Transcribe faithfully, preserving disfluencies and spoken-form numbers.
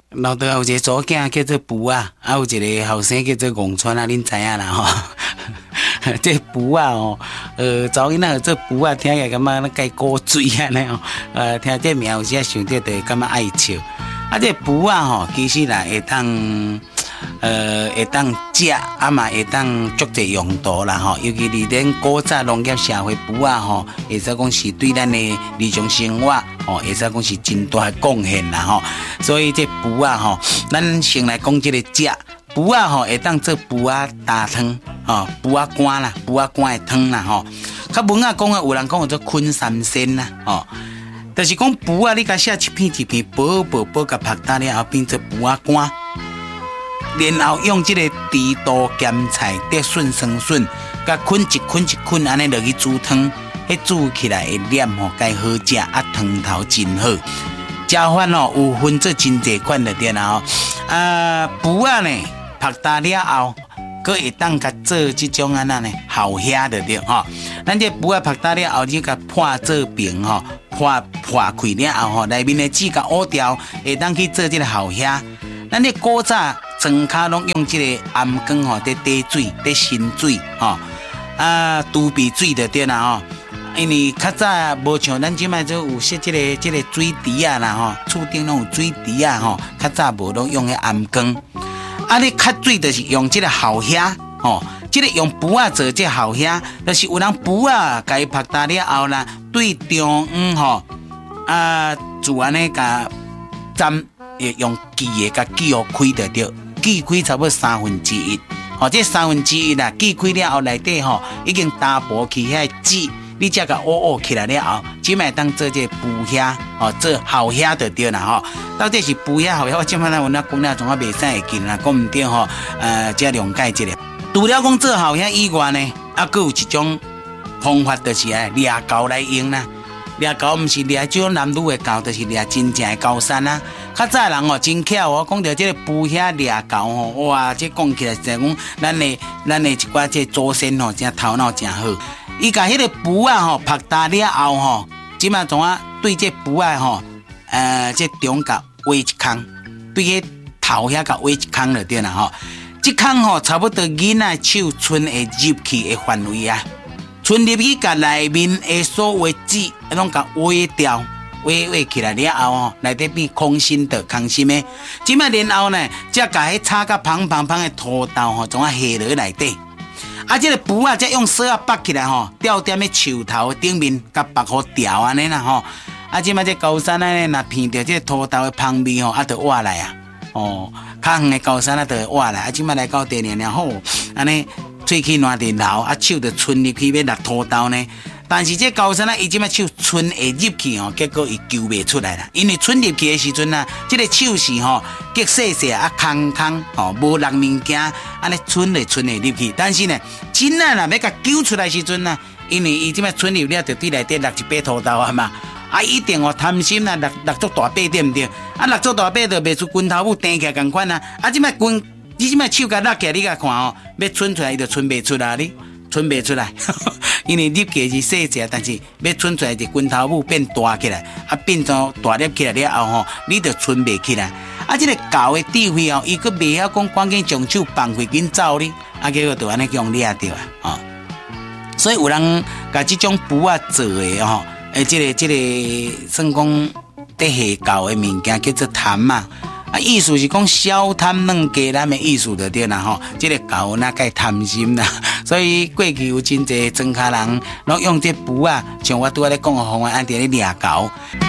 老道有一个祖囝叫做卜啊，啊有一个后生叫做戆川啊，恁知影啦吼。这卜啊哦，呃，早囡仔这卜啊，听起来感觉那介古水安尼哦，呃，听这名有时想到就感觉爱笑。啊，这卜啊吼，其实啦会当，呃，会当食，啊嘛会当足侪用途啦吼。尤其伫咱古早农业社会，卜啊吼，会使讲是对咱的日常生活吼，会使讲是真大的贡献啦吼。所以这卜啊吼，咱先来讲这个食。卜啊吼会当做卜啊打汤，吼卜啊干啦，卜啊干的汤啦吼。较文啊讲啊，有人讲做昆三鲜啦，吼。就是讲卜啊，你甲写一片一片薄薄薄甲拍打了后变做卜啊干，然后用这个猪肚咸菜得笋酸笋，甲捆一捆一捆安尼落去煮汤，迄煮起来会黏吼，该好食啊，汤头真好。食法哦有分做真侪款的对啦吼，啊卜啊呢。拍打了后，佮会当甲做即种安那呢好虾的对吼。咱这卜啊拍打了后，你甲破做平吼，破破开了后吼，内面的籽甲挖掉，会当去做即个好虾。咱这古早庄脚拢用即个暗光吼，在滴水、在新水吼，啊猪鼻水的对啦吼。因为较早无像咱即摆就有设即个即个水池啊啦吼，厝顶拢有水池啊吼，较早无拢用迄暗光。啊！你较水就是用这个好虾吼，这个用卜啊做这好虾，就是有人卜啊，甲伊拍打了后啦，对中央吼啊，就安尼甲沾，会用锯的甲锯互开得着，锯开差不多三分之一，吼，这三分之一啦，锯开了后内底吼，已经打薄去遐籽。你才甲挖挖起来了后，只卖当做这卜虾，哦，做好虾就对啦吼。到底是卜虾好虾，我今摆咱有那讲了，总啊袂使会记啦，讲唔对吼，呃，再谅解一下。除了讲做好虾以外呢，啊，佫有一种方法，就是啊，掠猴来用啦。掠猴唔是掠这种男女的猴，就是掠真正的高山啊。较早人哦真巧哦，讲到这个卜虾掠猴吼，哇，这讲起来就讲咱的咱的一寡这祖先吼，真头脑真好。伊甲迄个卜啊吼拍打了后吼，即马怎啊对这卜啊吼，呃，这中甲挖一坑，对迄头遐甲挖一坑就对啦吼。这坑吼差不多囡仔手伸会入去的范围啊，伸入去甲内面的所有籽拢甲挖掉，挖挖起来了后吼，内底变空心的空心的。即马然后呢，才甲迄炒甲芳芳芳的土豆吼，怎啊下落内底。啊，这个卜啊，再用绳啊绑起来吼，吊踮咧树头顶面，甲绑好吊安尼啦吼。啊，即摆这高山安尼，若闻到这土豆的香味吼，啊，就挖来啊。哦，较远的高山啊，就会挖来。啊，即摆来到地呢，好，安尼喙齿烂伫流，啊，手就伸入去要拿土豆呢。但是这高山啊，伊即摆手伸会入去吼，结果伊揪袂出来啦。因为伸入去的时阵啊，这个手是吼，结细细啊，空空吼，无落物件，安尼伸会伸会入去。但是呢，真啊，若要甲揪出来时阵啊，因为伊即摆伸入了，就对内底落一把土豆啊嘛。啊，一定哦贪心啦，落落足大把对毋对？啊，落足大把就袂出拳头母弹起来共款啊。啊，即摆拳，你即摆手甲落起来，你甲看哦，要伸出来伊就伸袂出来哩。伸袂出来，因为入去是细只，但是要伸出来就拳头母变大起来，啊变成大粒起来了后吼，你就伸袂起来。啊，这个猴的智慧哦，伊佫袂晓讲赶紧将手放开紧走哩，啊结果就安尼用掠着啊，哦。所以有人甲这种卜啊做的吼，诶，这个这个算讲在下猴的物件叫做痰嘛。啊，意思是讲小贪软鸡咱的意思就对啦吼，这个狗那该贪心啦，所以过去有真侪庄脚人拢用这卜啊，像我拄仔咧讲的方法，安伫咧掠狗。